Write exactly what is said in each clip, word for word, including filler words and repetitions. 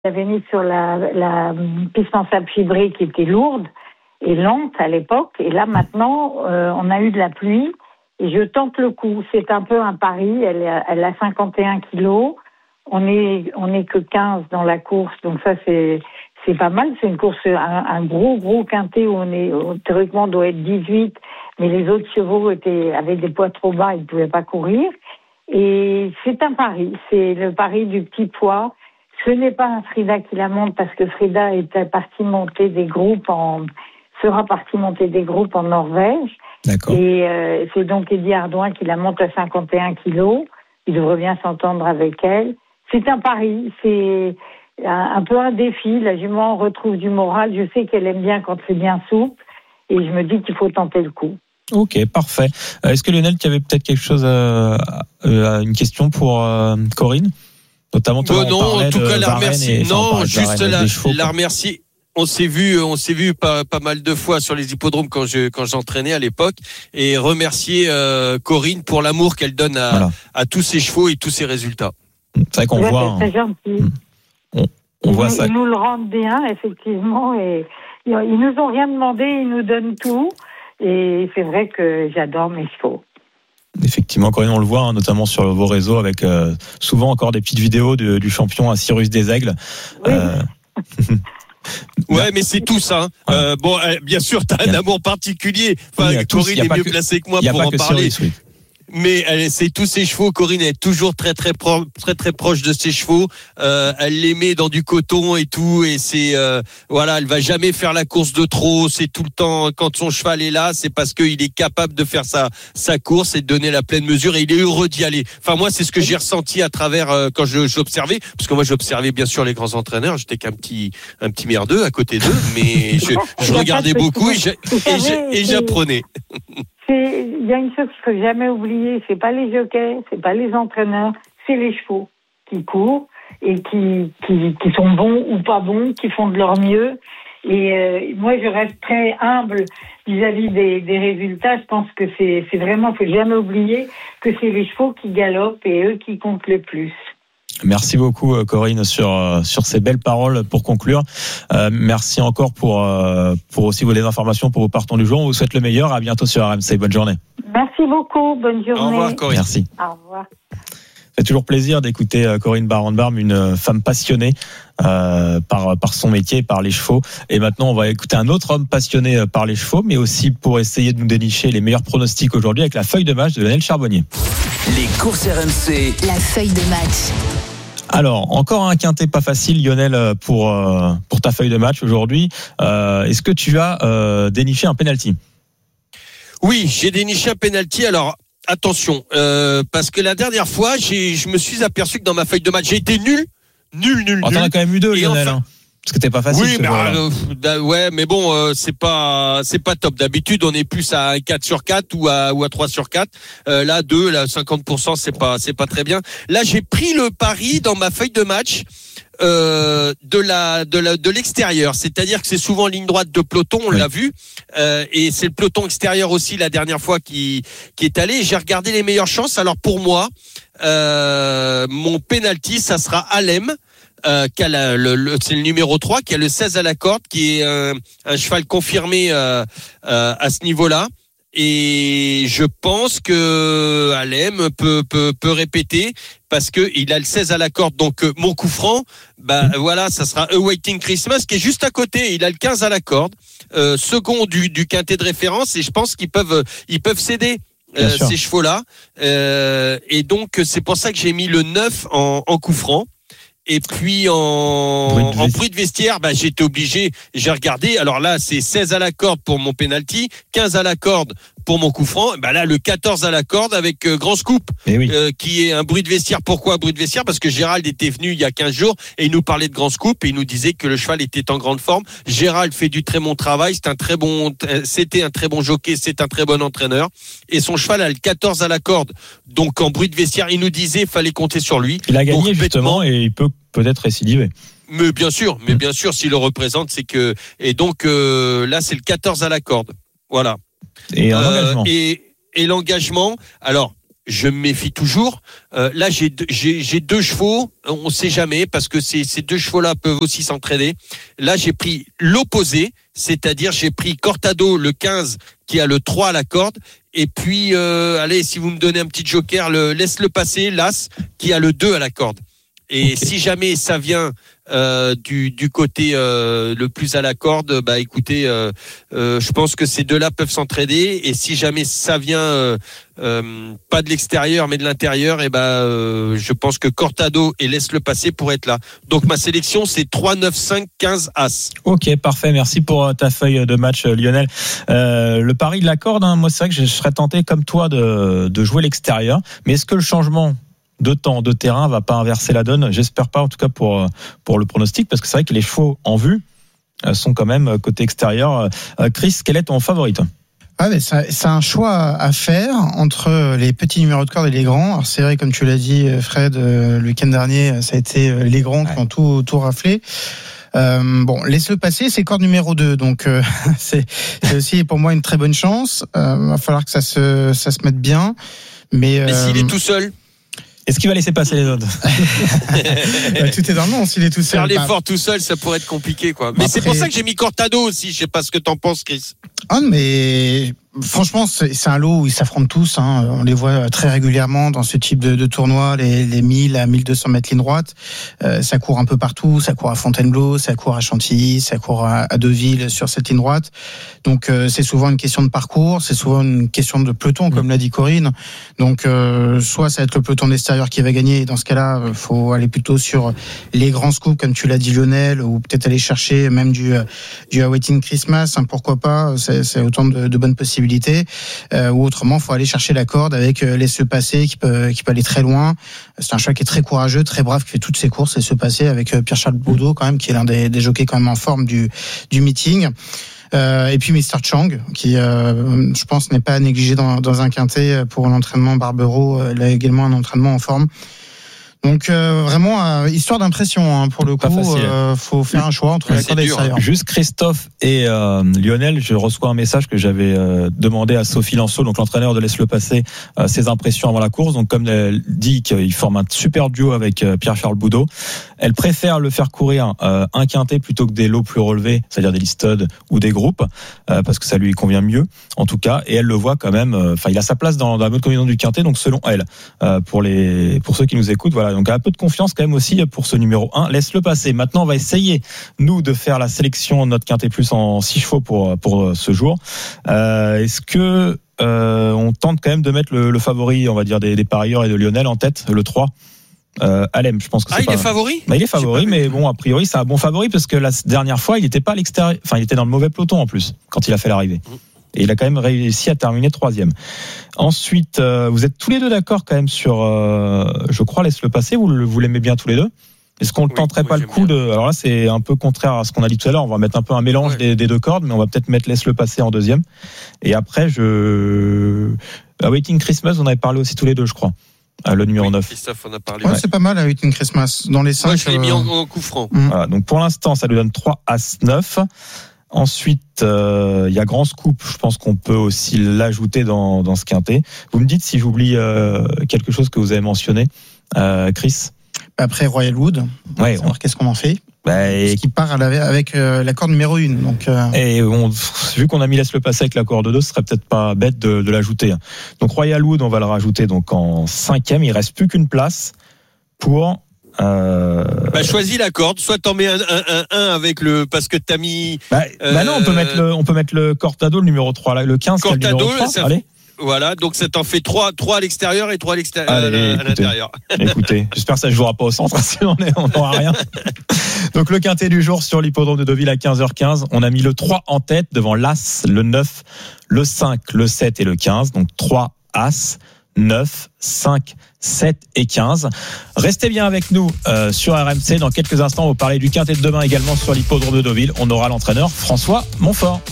j'avais mis sur la, la piste en sable fibré qui était lourde et lente à l'époque. Et là, maintenant, euh, on a eu de la pluie et je tente le coup. C'est un peu un pari. Elle, est, elle a cinquante et un kilos. On est, on est que quinze dans la course. Donc ça, c'est, c'est pas mal. C'est une course, un, un gros, gros quintet où on est, théoriquement, on doit être dix-huit. Mais les autres chevaux étaient, avaient des poids trop bas. Ils ne pouvaient pas courir. Et c'est un pari. C'est le pari du petit poids. Ce n'est pas un Frida qui la monte parce que Frida est partie monter des groupes en, sera partie monter des groupes en Norvège. D'accord. Et euh, c'est donc Eddie Ardouin qui la monte à cinquante et un kilos. Il devrait bien s'entendre avec elle. C'est un pari, c'est un, un peu un défi. La jument retrouve du moral. Je sais qu'elle aime bien quand c'est bien souple. Et je me dis qu'il faut tenter le coup. Ok, parfait. Euh, est-ce que Lionel, tu avais peut-être quelque chose, euh, euh, une question pour euh, Corinne, notamment bon, non, en tout cas la remercier. Non, juste la, chevaux, la remercier. On s'est vu, on s'est vu pas, pas mal de fois sur les hippodromes quand je quand j'entraînais à l'époque, et remercier euh, Corinne pour l'amour qu'elle donne à, voilà. à tous ses chevaux et tous ses résultats. C'est vrai qu'on ouais, voit. C'est hein. gentil. On, on ils, voit ça. Ils nous le rendent bien, effectivement, et ils nous ont rien demandé, ils nous donnent tout, et c'est vrai que j'adore mes chevaux. Effectivement, Corinne, on le voit, hein, notamment sur vos réseaux, avec euh, souvent encore des petites vidéos de, du champion à Cyrus des Aigles. Oui. Euh... Ouais, mais c'est tout ça. Hein. Euh, bon, euh, bien sûr, t'as un amour particulier. Enfin, oui, Corinne est mieux que, placée que moi pour en parler. Cyrus, oui. Mais elle, c'est tous ses chevaux. Corinne est toujours très très pro, très très proche de ses chevaux. Euh, elle les met dans du coton et tout. Et c'est euh, voilà, elle va jamais faire la course de trop. C'est tout le temps quand son cheval est là, c'est parce qu'il est capable de faire sa sa course et de donner la pleine mesure. Et il est heureux d'y aller. Enfin moi, c'est ce que j'ai ressenti à travers euh, quand je j'observais, parce que moi j'observais bien sûr les grands entraîneurs. J'étais qu'un petit un petit merdeux à côté d'eux, mais je, je regardais beaucoup et, je, et, je, et j'apprenais. Il y a une chose qu'il ne faut jamais oublier, c'est pas les jockeys, c'est pas les entraîneurs, c'est les chevaux qui courent et qui, qui, qui sont bons ou pas bons, qui font de leur mieux. Et euh, moi, je reste très humble vis-à-vis des, des résultats. Je pense que c'est, c'est vraiment, il ne faut jamais oublier que c'est les chevaux qui galopent et eux qui comptent le plus. Merci beaucoup Corinne sur sur ces belles paroles pour conclure. Euh, merci encore pour euh, pour aussi vos informations pour vos partants du jour. On vous souhaite le meilleur. À bientôt sur R M C. Bonne journée. Merci beaucoup. Bonne journée. Au revoir Corinne. Merci. Au revoir. C'est toujours plaisir d'écouter Corinne Barenbarm, une femme passionnée euh, par par son métier, par les chevaux. Et maintenant, on va écouter un autre homme passionné par les chevaux, mais aussi pour essayer de nous dénicher les meilleurs pronostics aujourd'hui avec la feuille de match de Lionel Charbonnier. Les courses R M C. La feuille de match. Alors, encore un quintet pas facile, Lionel, pour euh, pour ta feuille de match aujourd'hui. Euh, est-ce que tu as euh, déniché un penalty ? Oui, j'ai déniché un penalty. Alors, attention, euh, parce que la dernière fois, j'ai, je me suis aperçu que dans ma feuille de match, j'ai été nul, nul, nul, oh, nul. T'en as quand même eu deux, Lionel. Enfin, hein. Parce que t'es pas facile. Oui, mais euh, ouais, mais bon, euh, c'est pas, c'est pas top. D'habitude, on est plus à quatre sur quatre ou à ou à trois sur quatre. Euh, là, deux, là, cinquante pour cent, c'est pas, c'est pas très bien. Là, j'ai pris le pari dans ma feuille de match. Euh, de la de la de l'extérieur, c'est-à-dire que c'est souvent ligne droite de peloton, on oui. l'a vu, euh, et c'est le peloton extérieur aussi la dernière fois qui qui est allé. J'ai regardé les meilleures chances. Alors pour moi, euh, mon penalty, ça sera Alem. Euh, qui a la, le, le, c'est le numéro trois, qui a le seize à la corde, qui est un, un cheval confirmé euh, euh, à ce niveau-là. Et je pense que Alem peut peut peut répéter parce que il a le seize à la corde. Donc euh, mon coup franc, bah mmh. voilà, ça sera Awaiting Christmas qui est juste à côté. Il a le quinze à la corde, euh, second du du quintet de référence, et je pense qu'ils peuvent ils peuvent céder. Euh, ces chevaux-là. Euh, et donc c'est pour ça que j'ai mis le neuf en, en coup franc. Et puis en bruit de, en bruit de vestiaire, bah, j'ai été obligé, j'ai regardé. Alors là, c'est seize à la corde pour mon penalty, quinze à la corde pour mon coup franc. Bah là, le quatorze à la corde avec euh, Grand Scoop, oui. euh, qui est un bruit de vestiaire. Pourquoi bruit de vestiaire ? Parce que Gérald était venu il y a quinze jours et il nous parlait de Grand Scoop et il nous disait que le cheval était en grande forme. Gérald fait du très bon travail, c'est un très bon, c'était un très bon jockey, c'est un très bon entraîneur. Et son cheval a le quatorze à la corde. Donc en bruit de vestiaire, il nous disait fallait compter sur lui. Il a gagné donc, justement et il peut peut-être récidiver. Mais bien sûr, mais bien sûr, s'il le représente, c'est que et donc euh, là, c'est le quatorze à la corde. Voilà. Et un euh, engagement. Et, et l'engagement. Alors, je me méfie toujours. Euh, là, j'ai, j'ai, j'ai deux chevaux, on ne sait jamais, parce que ces, ces deux chevaux-là peuvent aussi s'entraîner. Là, j'ai pris l'opposé, c'est-à-dire j'ai pris Cortado, le quinze, qui a le trois à la corde, et puis, euh, allez, si vous me donnez un petit joker, le, laisse-le passer, l'As, qui a le deux à la corde. Et okay. si jamais ça vient euh, du, du côté euh, le plus à la corde, bah écoutez, euh, euh, je pense que ces deux-là peuvent s'entraider. Et si jamais ça vient euh, euh, pas de l'extérieur mais de l'intérieur, et ben euh, je pense que Cortado et laisse-le passer pour être là. Donc ma sélection c'est trois, neuf, cinq, quinze, As. Ok, parfait. Merci pour ta feuille de match, Lionel. Euh, le pari de la corde, hein, moi c'est vrai que je serais tenté comme toi de, de jouer l'extérieur. Mais est-ce que le changement de temps, de terrain va pas inverser la donne? J'espère pas, en tout cas pour pour le pronostic, parce que c'est vrai que les chevaux en vue sont quand même côté extérieur. Chris, quel est ton favori? Ah mais c'est, c'est un choix à faire entre les petits numéros de corde et les grands. Alors c'est vrai, comme tu l'as dit, Fred, le week-end dernier, ça a été les grands qui ont tout tout raflé. Euh, bon, laisse-le passer, c'est corde numéro deux, donc euh, c'est, c'est aussi pour moi une très bonne chance. Euh, va falloir que ça se ça se mette bien, mais, mais euh, s'il est tout seul. Est-ce qu'il va laisser passer les autres? Tout est dans le nom, s'il est tout seul. Faire l'effort tout seul, ça pourrait être compliqué, quoi. Mais après, c'est pour ça que j'ai mis Cortado aussi. Je sais pas ce que t'en penses, Chris. Ah, mais franchement, c'est, c'est un lot où ils s'affrontent tous. Hein. On les voit très régulièrement dans ce type de, de tournoi, les, les mille à mille deux cents mètres ligne droite. Euh, ça court un peu partout. Ça court à Fontainebleau, ça court à Chantilly, ça court à, à Deauville sur cette ligne droite. Donc, euh, c'est souvent une question de parcours, c'est souvent une question de peloton, comme l'a dit Corinne. Donc, euh, soit ça va être le peloton d'extérieur qui va gagner. Et dans ce cas-là, il faut aller plutôt sur les grands scoops, comme tu l'as dit, Lionel, ou peut-être aller chercher même du, du Awaiting Christmas. Hein, pourquoi pas? C'est, c'est autant de, de bonnes possibilités. Euh, ou autrement, faut aller chercher la corde avec euh, laisse-le passer qui peut qui peut aller très loin. C'est un choix qui est très courageux, très brave, qui fait toutes ses courses, laisse-le passer avec euh, Pierre-Charles Boudot quand même, qui est l'un des, des jockeys quand même en forme du du meeting. Euh, et puis mister Chang, qui euh, je pense n'est pas négligé dans, dans un quintet pour l'entraînement Barbero. Euh, il a également un entraînement en forme. Donc euh, vraiment euh, histoire d'impression, hein, pour le coup, euh, faut faire un choix entre la corde et l'extérieur. Juste Christophe et euh, Lionel, je reçois un message que j'avais euh, demandé à Sophie Lanceau, donc l'entraîneur de Laisse-le passer, euh, ses impressions avant la course. Donc comme elle dit qu'il forme un super duo avec euh, Pierre-Charles Boudot, elle préfère le faire courir euh, un quintet plutôt que des lots plus relevés, c'est-à-dire des listed ou des groupes, euh, parce que ça lui convient mieux en tout cas. Et elle le voit quand même. Enfin, euh, il a sa place dans, dans la bonne combinaison du quintet. Donc selon elle, euh, pour les pour ceux qui nous écoutent, voilà. Donc un peu de confiance quand même aussi pour ce numéro un. Laisse-le passer. Maintenant, on va essayer, nous, de faire la sélection de notre quintet plus en six chevaux pour, pour ce jour. Euh, est-ce que euh, on tente quand même de mettre le, le favori, on va dire, des, des parieurs et de Lionel en tête, le trois? Euh, Alem, je pense que c'est ah, il pas... est favori? Bah, il est favori, mais bon, a priori, c'est un bon favori parce que la dernière fois, il n'était pas à l'extérieur. Enfin, il était dans le mauvais peloton en plus, quand il a fait l'arrivée. Mmh. Et il a quand même réussi à terminer troisième. Ensuite, euh, vous êtes tous les deux d'accord quand même sur, euh, je crois, laisse-le passer. Vous, vous l'aimez bien tous les deux? Est-ce qu'on ne oui, tenterait oui, pas le coup bien. de... Alors là, c'est un peu contraire à ce qu'on a dit tout à l'heure. On va mettre un peu un mélange ouais. des, des deux cordes, mais on va peut-être mettre laisse-le passer en deuxième. Et après, je... Awaiting Christmas, on avait parlé aussi tous les deux, je crois. Ah, le numéro oui, neuf. Christophe, on a parlé. Ouais, ouais. C'est pas mal, Awaiting Christmas. Dans les cinq. Moi, je l'ai euh... mis en, en coup franc. Mmh. Voilà, donc pour l'instant, ça nous donne trois As neuf. Ensuite, il euh, y a Grand Scoop. Je pense qu'on peut aussi l'ajouter dans, dans ce quintet. Vous me dites si j'oublie euh, quelque chose que vous avez mentionné, euh, Chris. Après Royal Wood, ouais, savoir on... qu'est-ce qu'on en fait. Bah, et... Ce qui part avec euh, la corde numéro un. Donc, euh... et on, vu qu'on a mis laisse le passer avec la corde deux, ce serait peut-être pas bête de, de l'ajouter. Donc Royal Wood, on va le rajouter donc en cinquième. Il reste plus qu'une place pour. Euh... Bah, choisis la corde, soit t'en mets un, un, un, un avec le, parce que t'as mis, bah, euh... bah non, on peut mettre le, on peut mettre le Cortado, le numéro trois, là, le quinze, Cortado, le numéro trois. Ça... Allez. Voilà, donc ça t'en fait trois, trois à l'extérieur et trois à l'extérieur, Allez, à, écoutez, à l'intérieur. Écoutez, j'espère que ça ne jouera pas au centre, sinon on n'aura rien. Donc le quintet du jour sur l'hippodrome de Deauville à quinze heures quinze. On a mis le trois en tête devant l'As, le neuf, le cinq, le sept et le quinze. Donc trois As, neuf, cinq, sept et quinze. Restez bien avec nous euh, sur R M C. Dans quelques instants, on va parler du quintet de demain également sur l'hippodrome de Deauville. On aura l'entraîneur François Montfort.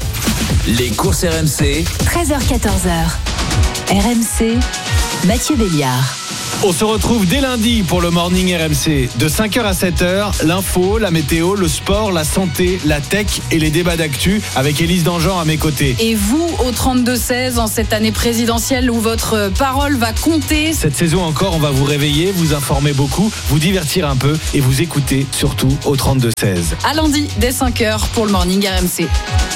Les courses R M C. treize heures quatorze. R M C, Mathieu Béliard. On se retrouve dès lundi pour le Morning R M C. De cinq heures à sept heures, l'info, la météo, le sport, la santé, la tech et les débats d'actu avec Élise Dangean à mes côtés. Et vous, au trente-deux seize, en cette année présidentielle où votre parole va compter. Cette saison encore, on va vous réveiller, vous informer beaucoup, vous divertir un peu et vous écouter surtout au trente-deux seize. À lundi, dès cinq heures pour le Morning R M C.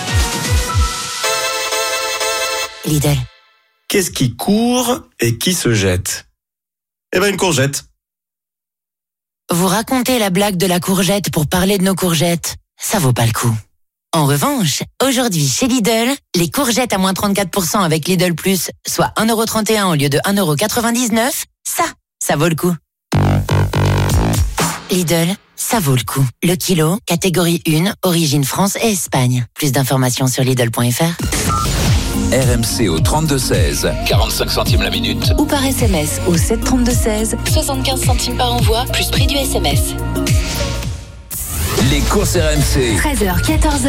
Lidl. Qu'est-ce qui court et qui se jette ? Eh ben une courgette. Vous racontez la blague de la courgette pour parler de nos courgettes. Ça vaut pas le coup. En revanche, aujourd'hui chez Lidl, les courgettes à moins trente-quatre pour cent avec Lidl Plus, soit un euro trente et un au lieu de un euro quatre-vingt-dix-neuf, ça, ça vaut le coup. Lidl, ça vaut le coup. Le kilo, catégorie un, origine France et Espagne. Plus d'informations sur Lidl point F R. R M C au trente-deux seize, quarante-cinq centimes la minute. Ou par S M S au sept trente-deux seize, soixante-quinze centimes par envoi, plus prix du S M S. Les courses R M C. treize heures, quatorze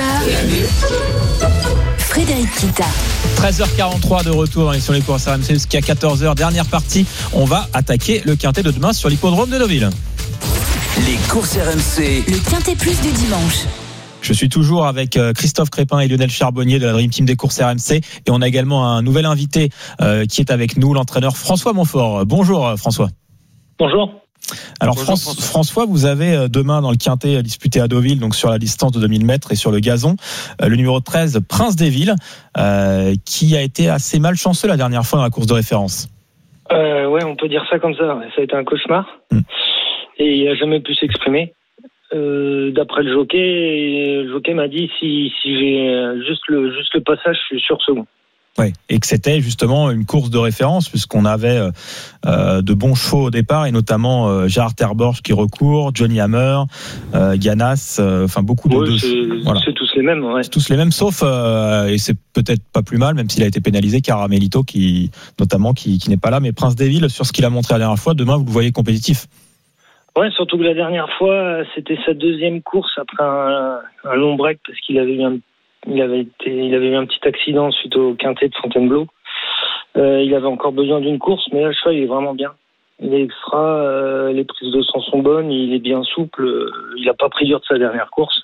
heures. Frédéric Kita. treize heures quarante-trois de retour sur les courses R M C jusqu'à quatorze heures. Dernière partie, on va attaquer le quintet de demain sur l'hippodrome de Deauville. Les courses R M C. Le quintet plus du dimanche. Je suis toujours avec Christophe Crépin et Lionel Charbonnier de la Dream Team des courses R M C. Et on a également un nouvel invité euh, qui est avec nous, l'entraîneur François Montfort. Bonjour François. Bonjour. Alors Bonjour, François. François, vous avez demain dans le quintet disputé à Deauville, donc sur la distance de deux mille mètres et sur le gazon, le numéro treize, Prince des Villes, euh, qui a été assez malchanceux la dernière fois dans la course de référence. Euh, ouais, on peut dire ça comme ça. Ça a été un cauchemar. Mmh. Et il n'a jamais pu s'exprimer. Euh, d'après le jockey, le jockey m'a dit si, si j'ai juste le, juste le passage, je suis sûr second. Oui, et que c'était justement une course de référence puisqu'on avait euh, de bons chevaux au départ et notamment euh, Gérard Terborch qui recourt, Johnny Hammer, euh, Ganas, euh, enfin beaucoup de. Ouais, de c'est, voilà. c'est tous les mêmes. Ouais. C'est tous les mêmes, sauf euh, et c'est peut-être pas plus mal, même s'il a été pénalisé, Caramelito qui notamment qui, qui n'est pas là, mais Prince des Villes sur ce qu'il a montré la dernière fois. Demain, vous le voyez compétitif. Ouais, surtout que la dernière fois, c'était sa deuxième course après un, un long break parce qu'il avait eu un, il avait été, il avait eu un petit accident suite au quintet de Fontainebleau. Euh, il avait encore besoin d'une course, mais là, le cheval, il est vraiment bien. Il est extra, euh, les prises de sang sont bonnes, il est bien souple, euh, il a pas pris dur de sa dernière course.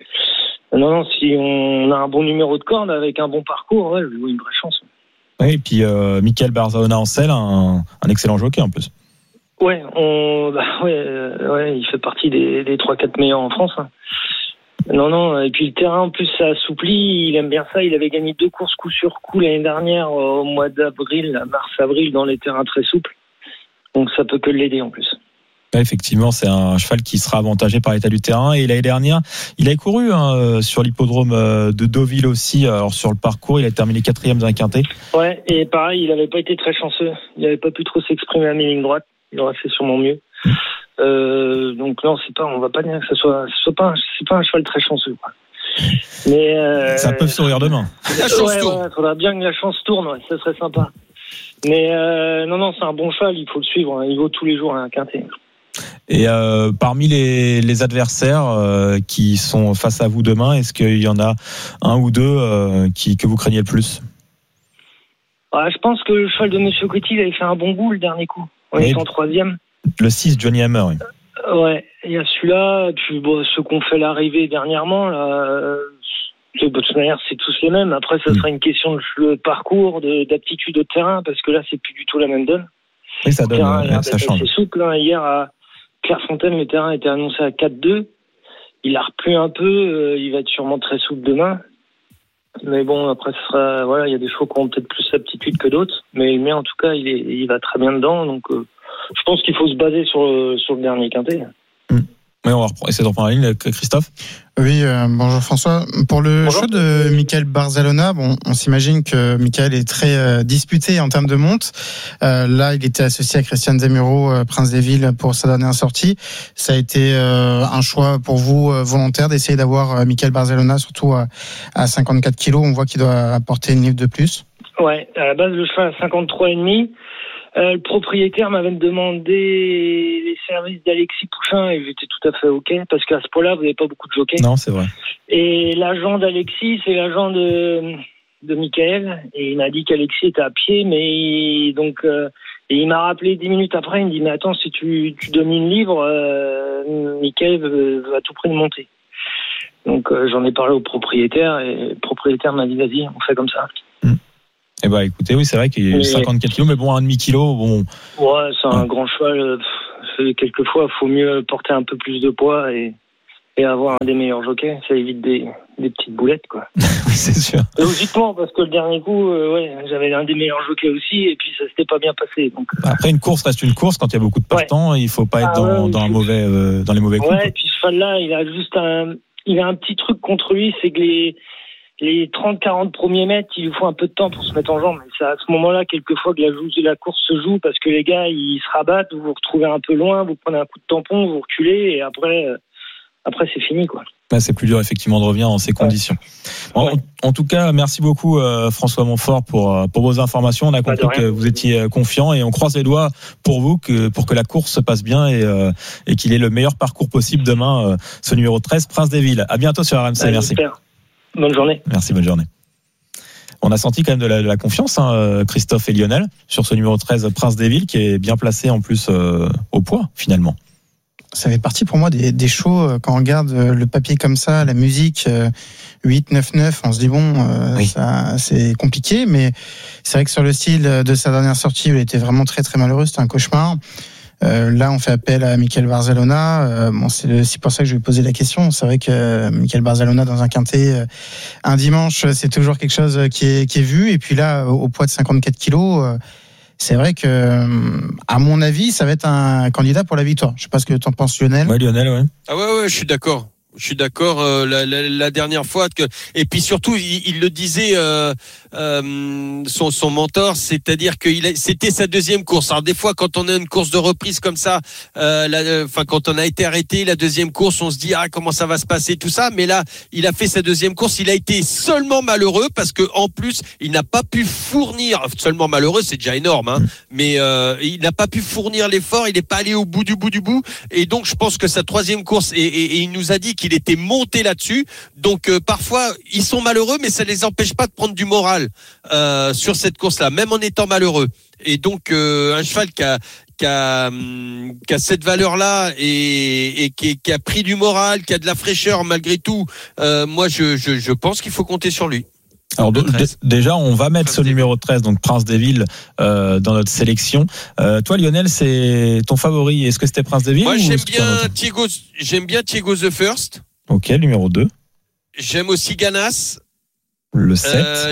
Non, non, si on a un bon numéro de corde avec un bon parcours, ouais, je lui vois une vraie chance. Oui, et puis euh, Michael Barzalona en selle, un, un excellent jockey en plus. Ouais, on, bah ouais, euh, ouais, il fait partie des, des trois quatre meilleurs en France. Hein. Non, non, et puis le terrain en plus ça assouplit, il aime bien ça. Il avait gagné deux courses coup sur coup l'année dernière au mois d'avril, mars-avril, dans les terrains très souples. Donc ça peut que l'aider en plus. Ouais, effectivement, c'est un cheval qui sera avantagé par l'état du terrain. Et l'année dernière, il a couru hein, sur l'hippodrome de Deauville aussi. Alors sur le parcours, il a terminé quatrième d'un quintet. Ouais, et pareil, il n'avait pas été très chanceux. Il n'avait pas pu trop s'exprimer à mi-ligne droite. Il aurait fait sûrement mieux. Euh, donc non, c'est pas, on va pas dire que ce soit, ce soit pas, un, c'est pas un cheval très chanceux. Quoi. Mais euh, ça peut sourire demain. La chance ouais, tourne. Ouais, faudra bien que la chance tourne. Ouais, ça serait sympa. Mais euh, non, non, c'est un bon cheval. Il faut le suivre. Hein, il vaut tous les jours un quintet. Et euh, parmi les, les adversaires euh, qui sont face à vous demain, est-ce qu'il y en a un ou deux euh, qui, que vous craignez le plus? Ah, je pense que le cheval de Monsieur Coty, il avait fait un bon goût le dernier coup. On est en troisième. Le six, Johnny Hammer, oui. Euh, ouais, il y a celui-là, et puis bon, ceux qu'on fait l'arrivée dernièrement, là, euh, de toute manière, c'est tous les mêmes. Après, ça sera une question de parcours, de, d'aptitude au terrain, parce que là, c'est plus du tout la même donne. Oui, ça donne, terrain, euh, ça change. C'est souple, hein. Hier, à Clairefontaine, le terrain était annoncé à quatre deux. Il a replu un peu, euh, il va être sûrement très souple demain. Mais bon, après, ce sera, voilà, il y a des chevaux qui ont peut-être plus d'aptitude que d'autres, mais le mien, en tout cas, il, est, il va très bien dedans, donc euh, je pense qu'il faut se baser sur le, sur le dernier quintet. Mmh. Oui, on va essayer de reprendre la ligne, Christophe. Oui, euh, bonjour François. Pour le bonjour. Choix de Michael Barzalona, bon, on s'imagine que Michael est très euh, disputé en termes de monte. Euh, là, il était associé à Christian Demuro, euh, Prince des Villes, pour sa dernière sortie. Ça a été euh, un choix pour vous euh, volontaire d'essayer d'avoir euh, Michael Barzalona, surtout à, à cinquante-quatre kilos. On voit qu'il doit apporter une livre de plus. Ouais, à la base, le cheval à cinquante-trois virgule cinq. Euh, le propriétaire m'avait demandé les services d'Alexis Pouchin et j'étais tout à fait OK parce qu'à ce point-là, vous n'avez pas beaucoup de jockeys. Non, c'est vrai. Et l'agent d'Alexis, c'est l'agent de, de Michael et il m'a dit qu'Alexis était à pied, mais il, donc euh, Et il m'a rappelé dix minutes après, il me dit, mais attends, si tu, tu donnes une livre, euh, Mickaël va à tout prix de monter. Donc euh, j'en ai parlé au propriétaire et le propriétaire m'a dit, vas-y, on fait comme ça. Mmh. Eh ben, écoutez, oui, c'est vrai qu'il y a eu cinquante-quatre kilos, mais bon, un demi-kilo, bon. Ouais, c'est un ouais. grand cheval. Pff, quelquefois, il faut mieux porter un peu plus de poids et, et avoir un des meilleurs jockeys. Ça évite des, des petites boulettes, quoi. Oui, c'est sûr. Logiquement, parce que le dernier coup, euh, ouais, j'avais un des meilleurs jockeys aussi, et puis ça s'était pas bien passé. Donc, euh... Après, une course reste une course. Quand il y a beaucoup de partants, ouais. il faut pas être ah, dans, ouais, dans, un mauvais, euh, dans les mauvais coups. Ouais, et puis ce cheval-là, il a juste un, il a un petit truc contre lui, c'est que les, les trente quarante premiers mètres, il lui faut un peu de temps pour se mettre en jambe. Mais c'est à ce moment-là, quelquefois, que la, la course se joue parce que les gars, ils se rabattent, vous vous retrouvez un peu loin, vous prenez un coup de tampon, vous reculez, et après, euh, après c'est fini, quoi. Là, c'est plus dur, effectivement, de revenir dans ces conditions. Ouais. En, en tout cas, merci beaucoup, euh, François Montfort, pour, pour vos informations. On a compris que vous étiez confiant et on croise les doigts pour vous, que, pour que la course se passe bien et, euh, et qu'il ait le meilleur parcours possible demain, euh, ce numéro treize, Prince des Villes. À bientôt sur R M C. Ouais, merci. J'espère. Bonne journée. Merci, bonne journée. On a senti quand même de la, de la confiance, hein, Christophe et Lionel, sur ce numéro treize, Prince des Villes, qui est bien placé en plus euh, au poids, finalement. Ça fait partie pour moi des, des shows, quand on regarde le papier comme ça, la musique, huit, neuf, neuf, on se dit bon, euh, oui. ça, c'est compliqué, mais c'est vrai que sur le style de sa dernière sortie, il était vraiment très très malheureux, c'était un cauchemar. Euh, là, on fait appel à Michael Barzalona. Euh, bon, c'est aussi pour ça que je vais poser la question. C'est vrai que Michael Barzalona dans un quintet, euh, un dimanche, c'est toujours quelque chose qui est, qui est vu. Et puis là, au, au poids de cinquante-quatre kilos, euh, c'est vrai que, à mon avis, ça va être un candidat pour la victoire. Je sais pas ce que t'en penses, Lionel. Ouais, Lionel, ouais. Ah ouais, ouais, je suis d'accord. Je suis d'accord. Euh, la, la, la dernière fois que et puis surtout, il, il le disait, euh, euh, son son mentor, c'est-à-dire que il a, c'était sa deuxième course. Alors des fois, quand on a une course de reprise comme ça, euh, enfin quand on a été arrêté la deuxième course, on se dit ah comment ça va se passer tout ça. Mais là, il a fait sa deuxième course. Il a été seulement malheureux parce que en plus, il n'a pas pu fournir. Seulement malheureux, c'est déjà énorme, hein. Mmh. Mais euh, il n'a pas pu fournir l'effort. Il n'est pas allé au bout du bout du bout. Et donc, je pense que sa troisième course et, et, et il nous a dit qu'il était monté là-dessus. Donc euh, parfois ils sont malheureux, mais ça les empêche pas de prendre du moral euh, sur cette course-là, même en étant malheureux. Et donc euh, un cheval qui a qui a, qui a cette valeur-là et, et qui, qui a pris du moral, qui a de la fraîcheur malgré tout. Euh, moi, je, je, je pense qu'il faut compter sur lui. Alors de, d- déjà, on va mettre Prince ce numéro treize, donc Prince des Villes, euh, dans notre sélection. Euh, toi, Lionel, c'est ton favori. Est-ce que c'était Prince des Villes? Moi, j'aime bien Thiago. J'aime bien Thiago the First. Ok, numéro deux. J'aime aussi Ganas. Le sept. Euh,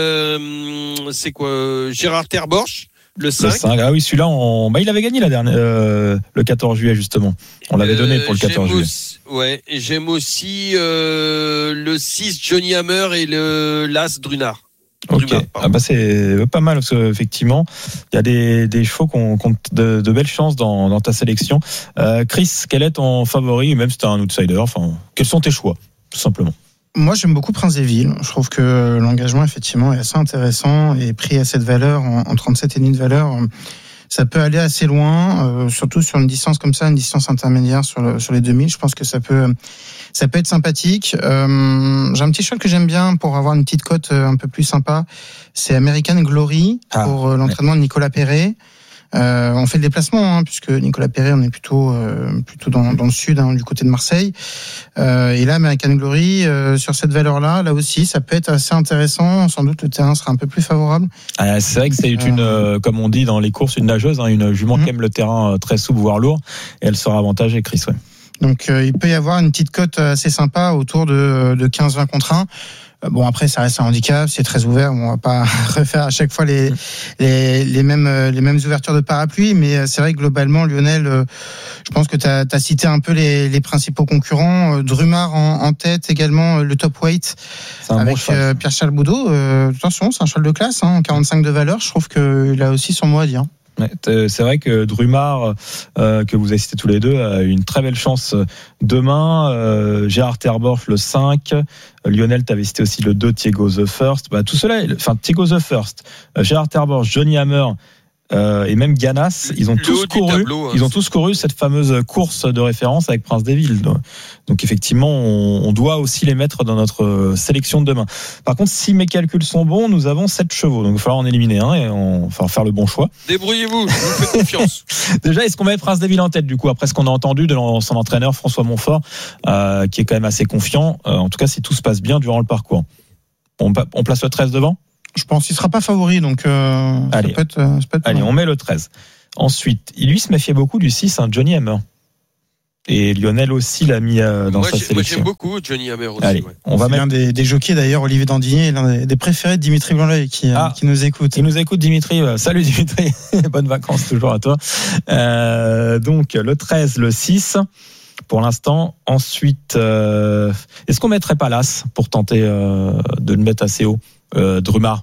euh, c'est quoi? Gérard Terborch. Le cinq. Le cinq. Ah oui, celui-là, on... bah, il avait gagné la dernière, euh, le quatorze juillet, justement. On l'avait donné pour le quatorze juillet. Aussi, ouais, et j'aime aussi euh, le six, Johnny Hammer, et le l'As, Drunard. Ok, Drumard, ah bah c'est pas mal, parce qu'effectivement, il y a des, des chevaux qui ont de, de belles chances dans, dans ta sélection. Euh, Chris, quel est ton favori, même si tu es un outsider, enfin, quels sont tes choix, tout simplement? Moi, j'aime beaucoup Prince des Villes. Je trouve que l'engagement, effectivement, est assez intéressant et pris à cette valeur, en, en trente-sept et demi de valeur, ça peut aller assez loin, euh, surtout sur une distance comme ça, une distance intermédiaire sur, le, sur les deux mille. Je pense que ça peut, ça peut être sympathique. Euh, j'ai un petit cheval que j'aime bien pour avoir une petite cote un peu plus sympa. C'est American Glory ah, pour euh, l'entraînement ouais. de Nicolas Perret. Euh, on fait le déplacement, hein, puisque Nicolas Perret, on est plutôt euh, plutôt dans, dans le sud, hein, du côté de Marseille. Euh, et là, American Glory, euh, sur cette valeur-là, là aussi, ça peut être assez intéressant. Sans doute, le terrain sera un peu plus favorable. Ah, c'est vrai que c'est une, euh, comme on dit dans les courses, une nageuse, hein, une jument mmh. qui aime le terrain très souple, voire lourd, et elle sera avantagée, Chris. Ouais. Donc, euh, il peut y avoir une petite cote assez sympa autour de, de quinze vingt contre un. Bon, après, ça reste un handicap, c'est très ouvert. Bon, on va pas refaire à chaque fois les, les, les mêmes, les mêmes ouvertures de parapluie, mais c'est vrai que globalement, Lionel, je pense que tu as cité un peu les, les principaux concurrents. Drumard en, en tête également, le top weight avec bon euh, Pierre-Charles Boudot. Euh, attention, c'est un cheval de classe, hein, quarante-cinq de valeur. Je trouve qu'il a aussi son mot à dire. C'est vrai que Drumard, euh, que vous avez cité tous les deux, a une très belle chance demain. Euh, Gérard Terborch, le cinq. Lionel, tu avais cité aussi le deux, Thiago the First. Bah, tout cela, enfin, Thiago the First, Gérard Terborch, Johnny Hammer, euh, et même Ganas, ils ont Le tous haut du couru, tableau, hein, ils ont c'est- tous couru cette fameuse course de référence avec Prince des Villes. Donc effectivement, on, on doit aussi les mettre dans notre sélection de demain. Par contre, si mes calculs sont bons, nous avons sept chevaux, donc il va falloir en éliminer un et on va falloir faire le bon choix. Débrouillez-vous, je vous fais confiance. Déjà, est-ce qu'on met Prince des Villes en tête du coup après ce qu'on a entendu de son entraîneur François Montfort, euh, qui est quand même assez confiant, euh, en tout cas si tout se passe bien durant le parcours. On, on place le treize devant ? Je pense qu'il sera pas favori, donc euh, ça Allez. peut être, ça peut être Allez, mal. on met le treize. Ensuite, lui se méfiait beaucoup du six, hein, Johnny Hammer. Et Lionel aussi l'a mis euh, dans moi, sa j'ai- moi, sélection. j'aime beaucoup Johnny Hammer aussi. Allez, ouais. on va C'est mettre. l'un des, des jockeys d'ailleurs, Olivier Dandinier, est l'un des, des préférés de Dimitri Blanc-L'œil qui, euh, Ah. qui nous écoute. Il nous écoute, Dimitri. Euh, Salut Dimitri. Bonnes vacances toujours à toi. Euh, donc le treize, le six pour l'instant. Ensuite, euh, est-ce qu'on mettrait Palace pour tenter euh, de le mettre assez haut, euh, Drumar,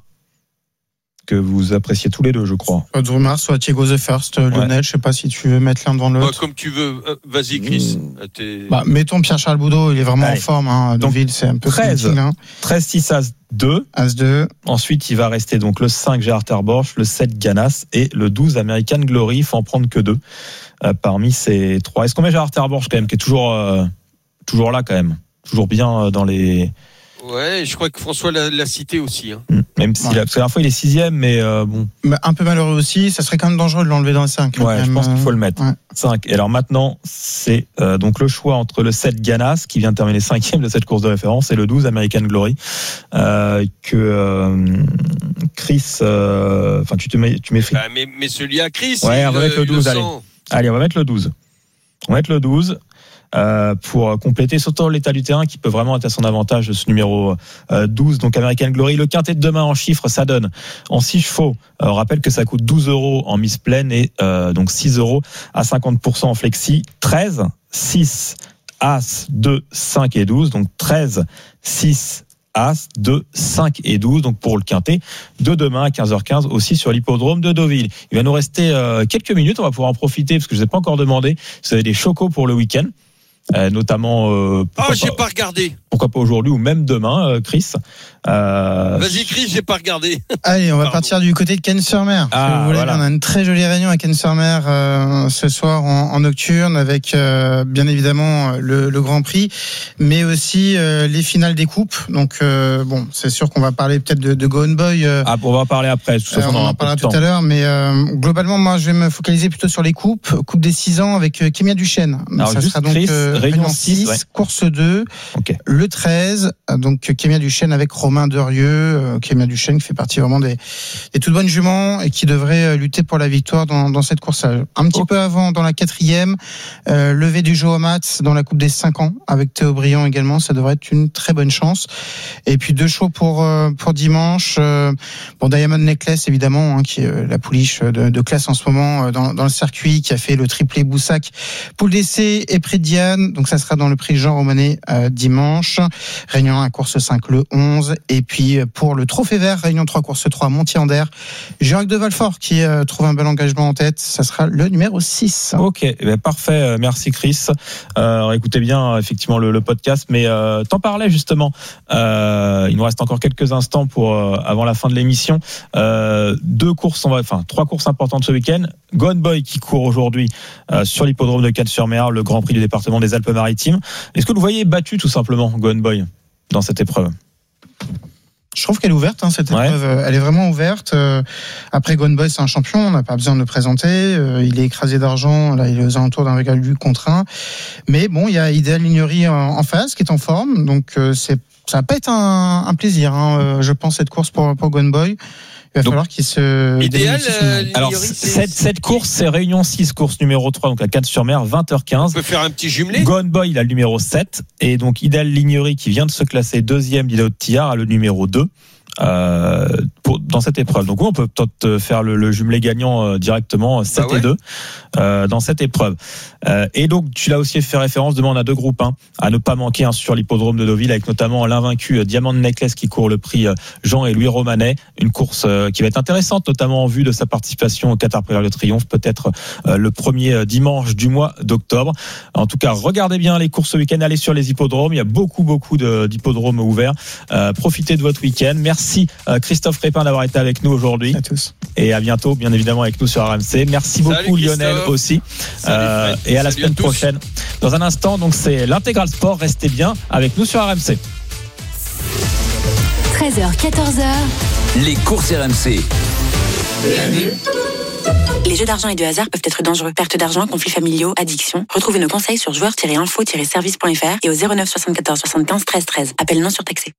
que vous appréciez tous les deux, je crois. Soit Drumar, soit Thiago The First, euh, Lionel, je sais pas si tu veux mettre l'un devant Bah, l'autre. comme tu veux. Euh, Vas-y, Chris. Mmh. Euh, t'es- Bah, mettons Pierre-Charles Boudot, il est vraiment Allez. en forme. Hein. Donc, Deauville, c'est un peu treize. compliqué, hein. treize, six, As, deux. As deux. Ensuite, il va rester donc le cinq, Gérard Terborch, le sept, Ganas, et le douze, American Glory. Il faut en prendre que deux euh, parmi ces trois. Est-ce qu'on met Gérard Terborch quand même, qui est toujours, euh, toujours là quand même, toujours bien euh, dans les. Ouais, je crois que François l'a, l'a cité aussi. Hein. Même si Ouais. la, parce que la dernière fois il est sixième, mais euh, bon. Mais un peu malheureux aussi, ça serait quand même dangereux de l'enlever dans le cinq. hein, Ouais, quand je même, pense qu'il faut euh, le mettre. ouais. cinq. Et alors maintenant, c'est euh, donc le choix entre le sept Ganas, qui vient de terminer cinquième de cette course de référence, et le douze American Glory, euh, que euh, Chris, enfin euh, tu te mets, tu mets. Bah, mais, mais celui à Chris, Ouais, il, on va mettre le il douze, sent. allez. Allez, on va mettre le douze. On va mettre le douze. Euh, pour compléter surtout l'état du terrain qui peut vraiment être à son avantage, ce numéro euh, douze, donc American Glory. Le quintet de demain en chiffres, ça donne en six chevaux, euh, on rappelle que ça coûte douze euros en mise pleine et euh, donc six euros à cinquante pour cent en flexi. Treize, six, As, deux, cinq et douze, donc treize, six, As, deux, cinq et douze, donc pour le quintet de demain à quinze heures quinze aussi sur l'hippodrome de Deauville. Il va nous rester euh, quelques minutes, on va pouvoir en profiter parce que je ne vous ai pas encore demandé si vous avez des chocos pour le week-end. Euh, notamment euh, Oh, pourquoi, j'ai pas, pas regardé. pourquoi pas aujourd'hui ou même demain, euh, Chris. Euh, Vas-y, Chris, j'ai pas regardé. Allez, on va Pardon. partir du côté de Cannes-sur-Mer. Ah, si vous voulez, voilà. on a une très jolie réunion à Cannes-sur-Mer euh, ce soir en, en nocturne avec euh, bien évidemment le, le Grand Prix, mais aussi euh, les finales des coupes. Donc euh, bon, c'est sûr qu'on va parler peut-être de, de Go On Boy. Euh, ah, on va en parler après. De toute façon, Euh, on on aura en un peu parlera de tout temps. à l'heure, mais euh, globalement, moi, je vais me focaliser plutôt sur les coupes. Coupe des six ans avec euh, Kémia Duchesne. Alors, ça juste, sera donc Chris, euh, réunion réunion six, six, ouais. course deux, Ok. le treize, euh, donc Kémia Duchesne avec Romain Derieux. Euh, Kémia Duchesne qui fait partie vraiment des, des toutes bonnes juments et qui devrait euh, lutter pour la victoire dans, dans cette course. Un petit Oh. peu avant, dans la quatrième, euh, levée du jeu au Mats dans la coupe des cinq ans avec Théo Briand également. Ça devrait être une très bonne chance. Et puis deux chevaux pour euh, pour dimanche. Euh, bon, Diamond Necklace évidemment, hein, qui est euh, la pouliche de, de classe en ce moment euh, dans, dans le circuit, qui a fait le triplé Boussac, poule d'essai et prix de Diane. Donc ça sera dans le prix Jean Romanet euh, dimanche. Réunion un course cinq le onze. Et puis pour le trophée vert, réunion trois course trois Montier-Ander. Jacques de Valfort qui euh, trouve un bel engagement en tête. Ça sera le numéro six. Ok, eh bien, parfait. Euh, Merci Chris. Euh, alors, écoutez bien euh, effectivement le, le podcast, mais euh, t'en parlais justement. Euh, il nous reste encore quelques instants pour euh, avant la fin de l'émission. Euh, deux courses, on va, enfin trois courses importantes ce week-end. Go On Boy qui court aujourd'hui euh, sur l'hippodrome de Cannes-sur-Mer, le Grand Prix du département des Alpes-Maritimes. Est-ce que vous voyez battu tout simplement Go On Boy dans cette épreuve? Je trouve qu'elle est ouverte, hein, cette Ouais. épreuve. Elle est vraiment ouverte. Euh, après, Gone Boy, c'est un champion. On n'a pas besoin de le présenter. Euh, il est écrasé d'argent. Là, il est aux alentours d'un régal du contre un. Mais bon, il y a Idéal Lignery en, en face, qui est en forme. Donc, euh, c'est, ça va pas être un, un plaisir, hein, euh, je pense, cette course pour, pour Gone Boy. Il va Donc, falloir qu'il se... Idéal, délimite euh, son- Alors, Lignery, c'est- cette, cette course, c'est Réunion six, course numéro trois, donc à Cannes-sur-Mer, vingt heures On quinze. peut faire un petit jumelé. Go On Boy, il a le numéro sept. Et donc, Idéal Lignery, qui vient de se classer deuxième d'Idaho de Tillard, a le numéro deux. Euh, pour, dans cette épreuve. Donc oui, on peut peut-être faire le, le jumelé gagnant euh, directement sept Ah ouais. et deux euh, dans cette épreuve. Euh, et donc tu l'as aussi fait référence, demain on a deux groupes hein, à ne pas manquer hein, sur l'hippodrome de Deauville avec notamment l'invaincu euh, Diamond Necklace qui court le prix euh, Jean et Louis Romanet, une course euh, qui va être intéressante notamment en vue de sa participation au Qatar Prix de Triomphe, peut-être euh, le premier dimanche du mois d'octobre. En tout cas, regardez bien les courses ce week-end, allez sur les hippodromes, il y a beaucoup beaucoup de, d'hippodromes ouverts. Euh, profitez de votre week-end. Merci Merci Christophe Crépin d'avoir été avec nous aujourd'hui. À tous. Et à bientôt, bien évidemment, avec nous sur R M C. Merci beaucoup Salut, Lionel aussi. Euh, et à la Salut semaine à prochaine. Dans un instant, donc c'est l'Intégral Sport. Restez bien avec nous sur R M C. treize heures, quatorze heures. Les courses R M C. Les jeux d'argent et de hasard peuvent être dangereux. Perte d'argent, conflits familiaux, addiction. Retrouvez nos conseils sur joueurs tiret info tiret service point f r et au zéro neuf soixante-quatorze soixante-quinze treize treize. Appel non surtaxé.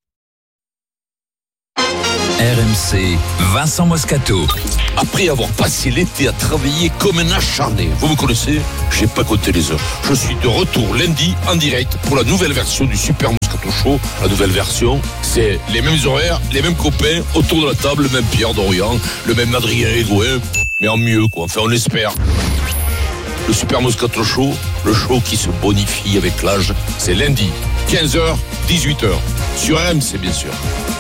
R M C, Vincent Moscato. Après avoir passé l'été à travailler comme un acharné, vous me connaissez, j'ai pas compté les heures. Je suis de retour lundi en direct pour la nouvelle version du Super Moscato Show. La nouvelle version, c'est les mêmes horaires, les mêmes copains autour de la table, le même Pierre Dorian, le même Adrien Edouin, mais en mieux quoi, enfin on espère. Le Super Moscato Show, le show qui se bonifie avec l'âge, c'est lundi, quinze heures, dix-huit heures, sur R M C bien sûr.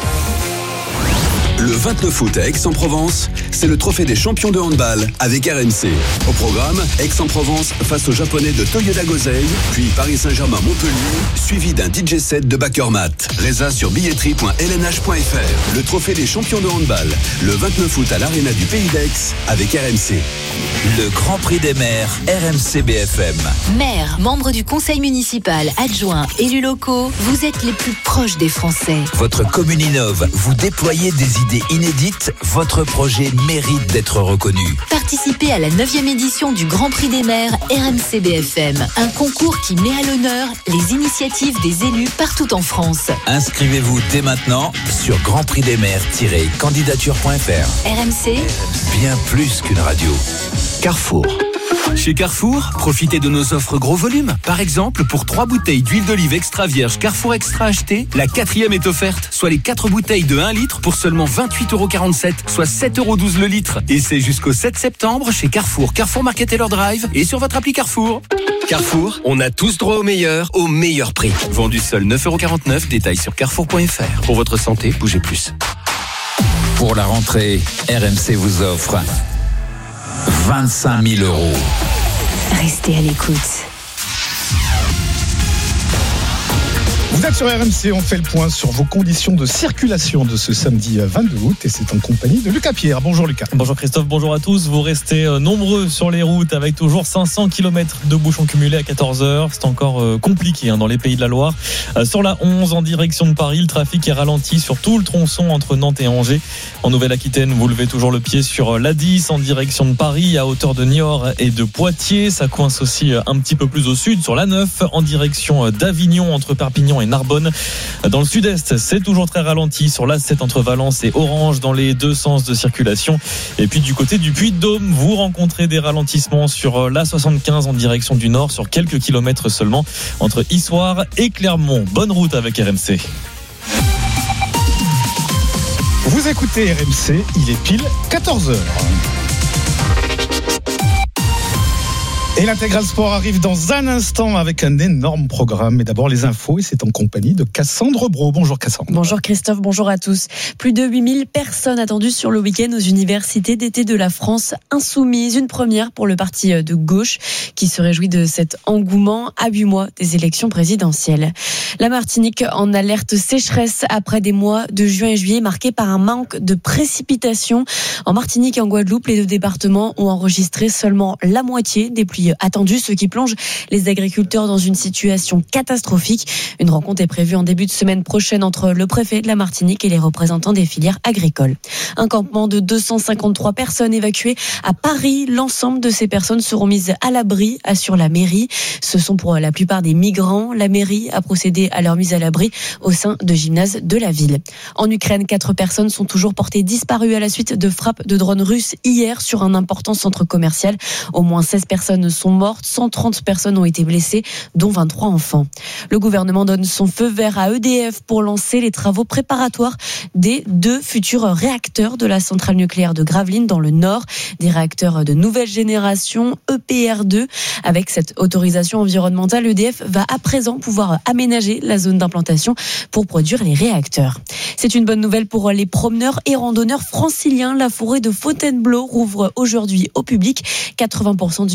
Le vingt-neuf août à Aix-en-Provence, c'est le trophée des champions de handball avec R M C. Au programme, Aix-en-Provence face aux Japonais de Toyoda Gosei, puis Paris Saint-Germain-Montpellier, suivi d'un D J set de Bakermat. Résa sur billetterie point l n h point f r. Le trophée des champions de handball, le vingt-neuf août à l'Arena du Pays d'Aix avec R M C. Le Grand Prix des maires, R M C B F M. Maire, membre du conseil municipal, adjoint, élus locaux, vous êtes les plus proches des Français. Votre commune innove, vous déployez des idées inédites, votre projet mérite d'être reconnu. Participez à la neuvième édition du Grand Prix des maires R M C B F M, un concours qui met à l'honneur les initiatives des élus partout en France. Inscrivez-vous dès maintenant sur grand prix des maires tiret candidature point f r. R M C, bien plus qu'une radio. Carrefour. Chez Carrefour, profitez de nos offres gros volume. Par exemple, pour trois bouteilles d'huile d'olive extra vierge Carrefour Extra achetées, la quatrième est offerte, soit les quatre bouteilles de un litre pour seulement vingt-huit euros quarante-sept, soit sept euros douze le litre. Et c'est jusqu'au sept septembre chez Carrefour, Carrefour Market et leur Drive et sur votre appli Carrefour. Carrefour, on a tous droit au meilleur, au meilleur prix. Vendu seul neuf euros quarante-neuf, détail sur carrefour point f r. Pour votre santé, bougez plus. Pour la rentrée, R M C vous offre vingt-cinq mille euros. Restez à l'écoute. Vous êtes sur R M C, on fait le point sur vos conditions de circulation de ce samedi vingt-deux août et c'est en compagnie de Lucas Pierre. Bonjour Lucas. Bonjour Christophe, bonjour à tous. Vous restez nombreux sur les routes avec toujours cinq cents kilomètres de bouchons cumulés à quatorze heures. C'est encore compliqué hein, dans les Pays de la Loire. Sur la onze en direction de Paris, le trafic est ralenti sur tout le tronçon entre Nantes et Angers. En Nouvelle-Aquitaine, vous levez toujours le pied sur l'A dix en direction de Paris à hauteur de Niort et de Poitiers. Ça coince aussi un petit peu plus au sud sur l'A neuf en direction d'Avignon entre Perpignan et Narbonne. Dans le sud-est, c'est toujours très ralenti sur l'A sept entre Valence et Orange dans les deux sens de circulation. Et puis du côté du Puy-de-Dôme, vous rencontrez des ralentissements sur l'A soixante-quinze en direction du nord sur quelques kilomètres seulement entre Issoire et Clermont. Bonne route avec R M C. Vous écoutez R M C, il est pile quatorze heures. Et l'Intégral Sport arrive dans un instant avec un énorme programme. Mais d'abord les infos et c'est en compagnie de Cassandre Brault. Bonjour Cassandre. Bonjour Christophe, bonjour à tous. Plus de huit mille personnes attendues sur le week-end aux universités d'été de la France insoumise. Une première pour le parti de gauche qui se réjouit de cet engouement à huit mois des élections présidentielles. La Martinique en alerte sécheresse après des mois de juin et juillet marqués par un manque de précipitations. En Martinique et en Guadeloupe, les deux départements ont enregistré seulement la moitié des pluies attendu, ce qui plonge les agriculteurs dans une situation catastrophique. Une rencontre est prévue en début de semaine prochaine entre le préfet de la Martinique et les représentants des filières agricoles. Un campement de deux cent cinquante-trois personnes évacuées à Paris. L'ensemble de ces personnes seront mises à l'abri, assure la mairie. Ce sont pour la plupart des migrants. La mairie a procédé à leur mise à l'abri au sein de gymnases de la ville. En Ukraine, quatre personnes sont toujours portées disparues à la suite de frappes de drones russes hier sur un important centre commercial. Au moins seize personnes sont mortes, cent trente personnes ont été blessées, dont vingt-trois enfants. Le gouvernement donne son feu vert à E D F pour lancer les travaux préparatoires des deux futurs réacteurs de la centrale nucléaire de Gravelines dans le Nord, des réacteurs de nouvelle génération, E P R deux. Avec cette autorisation environnementale, E D F va à présent pouvoir aménager la zone d'implantation pour produire les réacteurs. C'est une bonne nouvelle pour les promeneurs et randonneurs franciliens. La forêt de Fontainebleau rouvre aujourd'hui au public. quatre-vingts pour cent du massif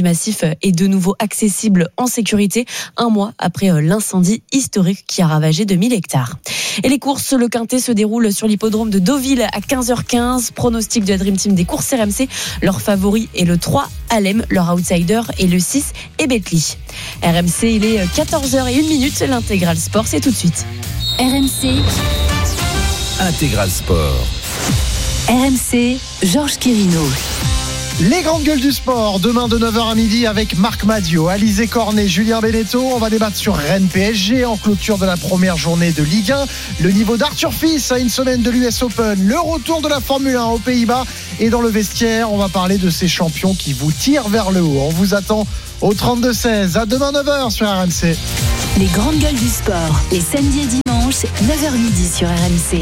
sportif est de nouveau accessible en sécurité un mois après l'incendie historique qui a ravagé deux mille hectares. Et les courses, le Quintet se déroule sur l'hippodrome de Deauville à quinze heures quinze. Pronostic de la Dream Team des courses R M C. Leur favori est le trois Alem, leur outsider est le six et Betly. R M C, il est quatorze heures une minute. L'intégral sport, c'est tout de suite. R M C. Intégral Sport. R M C, Georges Quirino. Les grandes gueules du sport, demain de neuf heures à midi avec Marc Madiot, Alizé Cornet, Julien Beneteau. On va débattre sur Rennes P S G en clôture de la première journée de Ligue un. Le niveau d'Arthur Fils à une semaine de l'U S Open. Le retour de la Formule un aux Pays-Bas. Et dans le vestiaire, on va parler de ces champions qui vous tirent vers le haut. On vous attend au trente-deux seize. À demain neuf heures sur R M C. Les grandes gueules du sport, les samedis et dimanches, neuf heures midi sur R M C.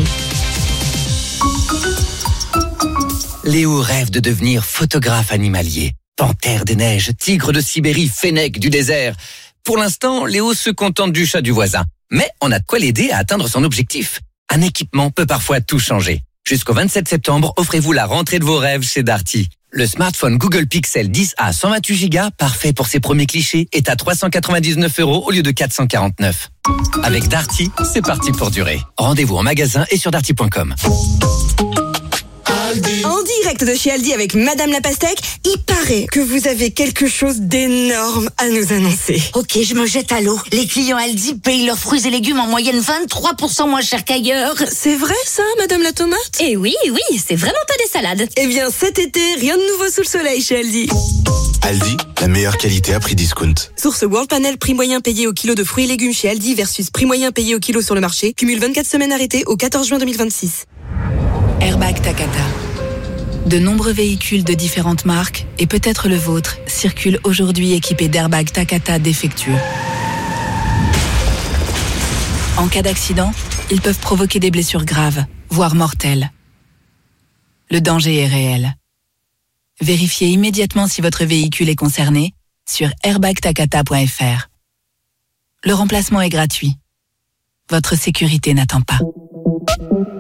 Léo rêve de devenir photographe animalier. Panthère des neiges, tigre de Sibérie, fennec du désert. Pour l'instant, Léo se contente du chat du voisin. Mais on a de quoi l'aider à atteindre son objectif. Un équipement peut parfois tout changer. Jusqu'au vingt-sept septembre, offrez-vous la rentrée de vos rêves chez Darty. Le smartphone Google Pixel dix A cent vingt-huit giga, parfait pour ses premiers clichés, est à trois cent quatre-vingt-dix-neuf euros au lieu de quatre cent quarante-neuf. Avec Darty, c'est parti pour durer. Rendez-vous en magasin et sur darty point com. En direct de chez Aldi avec Madame la Pastèque, il paraît que vous avez quelque chose d'énorme à nous annoncer. Ok, je me jette à l'eau. Les clients Aldi payent leurs fruits et légumes en moyenne vingt-trois pour cent moins cher qu'ailleurs. C'est vrai ça, Madame la Tomate? Eh oui, oui, c'est vraiment pas des salades. Eh bien, cet été, rien de nouveau sous le soleil chez Aldi. Aldi, la meilleure qualité à prix discount. Source World Panel, prix moyen payé au kilo de fruits et légumes chez Aldi versus prix moyen payé au kilo sur le marché. Cumule vingt-quatre semaines arrêtées au quatorze juin deux mille vingt-six. Airbag Takata. De nombreux véhicules de différentes marques, et peut-être le vôtre, circulent aujourd'hui équipés d'airbags Takata défectueux. En cas d'accident, ils peuvent provoquer des blessures graves, voire mortelles. Le danger est réel. Vérifiez immédiatement si votre véhicule est concerné sur airbag takata point f r. Le remplacement est gratuit. Votre sécurité n'attend pas.